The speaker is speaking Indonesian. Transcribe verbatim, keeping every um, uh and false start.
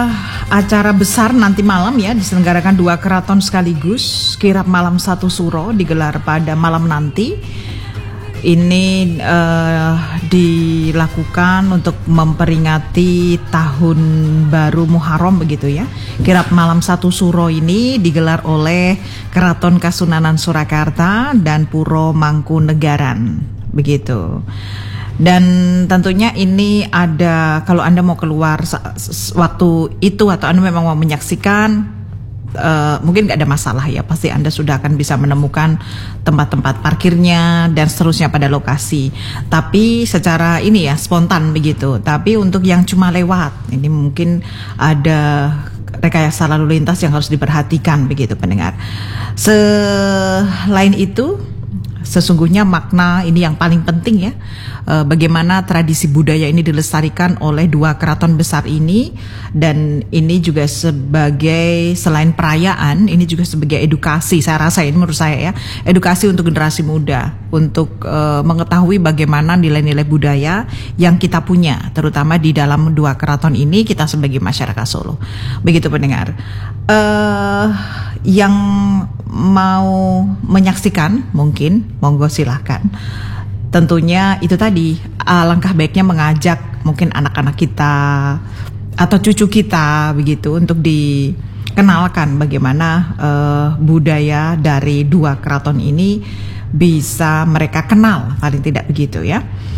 acara besar nanti malam ya, diselenggarakan dua keraton sekaligus. Kirap Malam Satu Suro digelar pada malam nanti. Ini uh, dilakukan untuk memperingati tahun baru Muharram begitu ya. Kirap Malam Satu Suro ini digelar oleh Keraton Kasunanan Surakarta dan Puro Mangkunegaran begitu. Dan tentunya ini ada, kalau Anda mau keluar waktu itu atau Anda memang mau menyaksikan, uh, mungkin gak ada masalah ya, pasti Anda sudah akan bisa menemukan tempat-tempat parkirnya dan seterusnya pada lokasi. Tapi secara ini ya spontan begitu. Tapi untuk yang cuma lewat, ini mungkin ada rekayasa lalu lintas yang harus diperhatikan begitu pendengar. Selain itu, sesungguhnya makna ini yang paling penting ya, bagaimana tradisi budaya ini dilestarikan oleh dua keraton besar ini. Dan ini juga sebagai, selain perayaan, ini juga sebagai edukasi, saya rasa ini menurut saya ya, edukasi untuk generasi muda, untuk uh, mengetahui bagaimana nilai-nilai budaya yang kita punya, terutama di dalam dua keraton ini kita sebagai masyarakat Solo. Begitu pendengar. Uh, yang mau menyaksikan mungkin monggo silahkan. Tentunya itu tadi, alangkah baiknya mengajak mungkin anak-anak kita atau cucu kita begitu untuk dikenalkan bagaimana uh, budaya dari dua keraton ini bisa mereka kenal paling tidak begitu ya.